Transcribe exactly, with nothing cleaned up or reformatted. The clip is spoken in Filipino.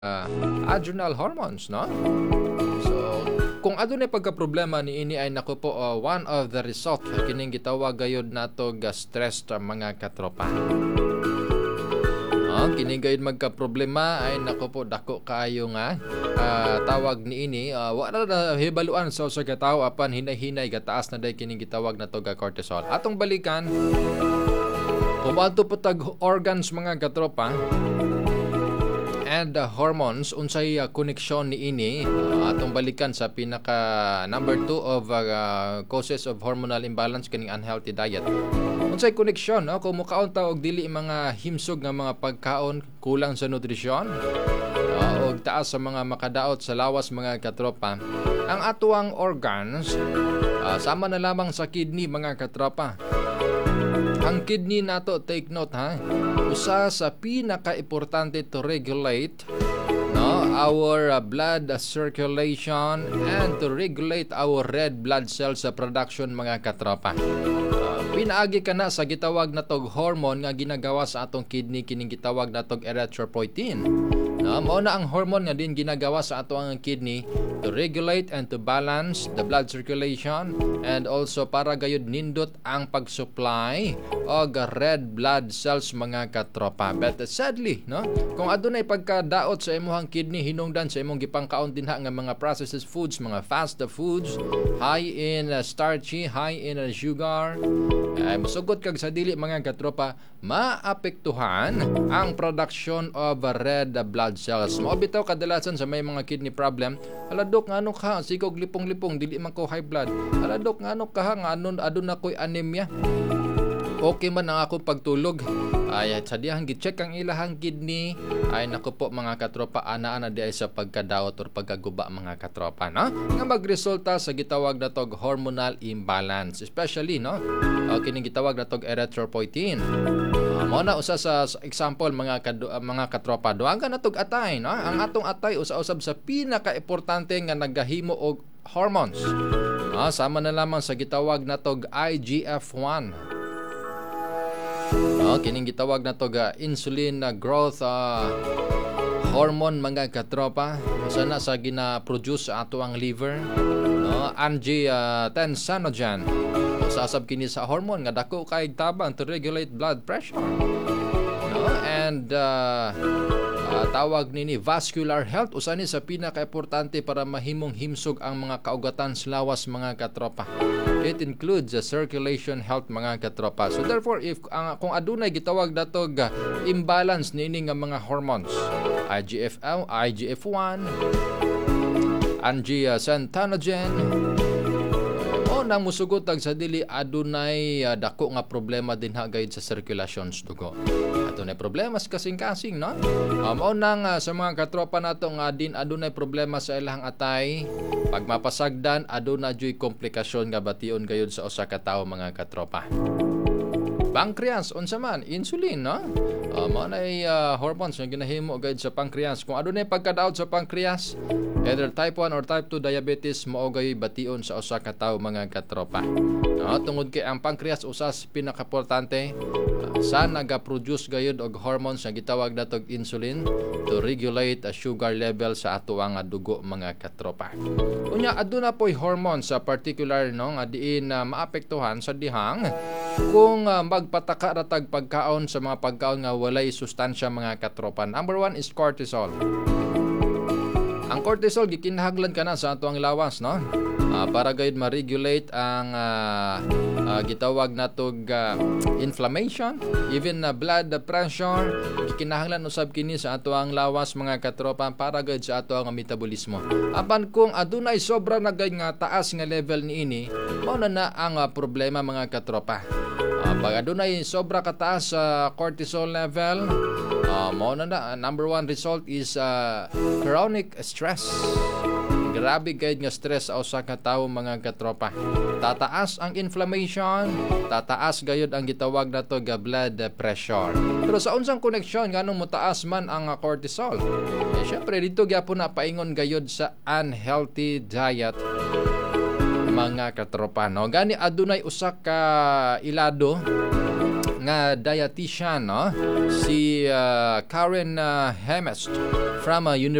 ah, adrenal hormones, no? So, kung adunay pagka-problema ni ini ay nako po, uh, one of the result kining gitawag gayud nato ga stress ta mga katropa. Oh, kini gayud magka-problema ay nako po dako kaayo nga uh, tawag ni ini uh, wala na hibaluan sa usa ka tawo apan hinay-hinay gataas na day kining gitawag nato ga cortisol. Atong balikan kumadto patag organs mga katropa and uh, hormones unsay uh, koneksyon ni ini uh, atong balikan sa pinaka number two of uh, causes of hormonal imbalance kaning unhealthy diet. Unsay koneksyon no kung mukaon ta og dili mga himsog nga mga pagkaon, kulang sa nutrisyon uh, og taas sa mga makadaot sa lawas mga katropa, ang atuang organs uh, sama na lamang sa kidney mga katropa. Ang kidney nato, take note ha, usa sa pinaka-importante to regulate no our uh, blood uh, circulation and to regulate our red blood cells sa production mga katropa. Uh, pinaagi ka na sa gitawag natog hormone nga ginagawa sa atong kidney kining gitawag natog erythropoietin. No, mao na ang hormone nga din ginagawa sa atong kidney to regulate and to balance the blood circulation and also para gayud nindot ang pag-supply og red blood cells mga katropa. But uh, sadly, no, kung adunay pagkadaot sa imong kidney hinungdan sa imong gipangkaon dinha nga mga processed foods, mga fast foods, high in uh, starchy, high in uh, sugar, ay masugot kag sa dili mga katropa, maapektuhan ang production of uh, red blood cells. Mao bitaw kadalasan sa may mga kidney problem, aladok ngano ka sikog lipong-lipong dili man ko high blood. Aladok ngano ka nga anon aduna koy anemia. Okay man ang akong pagtulog. Ay sa diyang gi-check ang ilahang kidney ay nako po mga katropa ana-ana di ay sa pagkadaot or pagkaguba mga katropa no nga magresulta sa gitawag na tog hormonal imbalance, especially no o kining gitawag na tog erythropoietin. Uh, mao na usa sa, sa example mga kadu, uh, mga katropa duanga na tog atay no ang atong atay usa-usab sa pinaka-importante nga nagahimo og hormones. Uh, sama na lamang sa gitawag na tog I G F one. Oh, kining gitawag na to ga insulin na growth uh, hormone mga katropa sana sa gina-produce sa ato ang liver no angiotensinogen sa asab kini sa hormone nga dako kay tabang to regulate blood pressure no and uh, uh, tawag nini vascular health usa ni sa pinaka-importante para mahimong himsog ang mga kaugatan sa lawas mga katropa. It includes the circulation health mga katropa. So therefore, if uh, kung adunay gitawag datog uh, imbalance nini nga mga hormones, I G F one, I G F one, angiotensinogen, o nang musugot tag sa dili adunay uh, dako nga problema din ha gayud sa circulation sa dugo. Adunay problema sa kasing-kasing no. Um, o nang uh, sa mga katropa nato nga din adunay problema sa ilahang atay. Pag mapasagdan, aduna joy komplikasyon nga bation gayud sa usa ka tawo mga katropa. Pancreas unsa man insulin no? Uh, mao nay uh, hormones nga ginahimo gayud sa pancreas. Kung adunay pagkadaot sa pancreas, either type one or type two diabetes mao gayud bation sa usa ka tawo mga katropa. No, tungod kay ang pancreas usas pinakaimportante uh, sa naga-produce gayud og hormones nga gitawag natog insulin to regulate a sugar level sa ato ang dugo mga katropa. Unya aduna poy hormones sa particular no nga diin uh, maapektuhan sa dihang kung uh, magpataka ratag pagkaon sa mga pagkaon nga walay sustansya mga katropa. Number one is cortisol. Ang cortisol gikinahanglan kana sa ato ang lawas no uh, para gayud ma-regulate ang uh, uh, gitawag natog uh, inflammation, even na uh, blood pressure gikinahanglan usab kini sa ato ang lawas mga katropa para gayud sa ato ang metabolismo. Apan kung adunay sobra na gayud nga taas nga level niini, mao na na ang uh, problema mga katropa. Uh, pag adunay sobra kataas sa uh, cortisol level, uh, mao na na number one result is uh, chronic stress. Grabe gayud nga stress sa usa ka tawo mga katropa. Tataas ang inflammation, tataas gayud ang gitawag nato nga blood pressure. Pero sa unsang koneksyon nganong motaas man ang uh, cortisol? Eh syempre dito gyapon na paingon gayud sa unhealthy diet mga katropa no. Gani adunay usa ka ilado nga dietitian, no? Si uh, Karen uh, Hemest from uh, University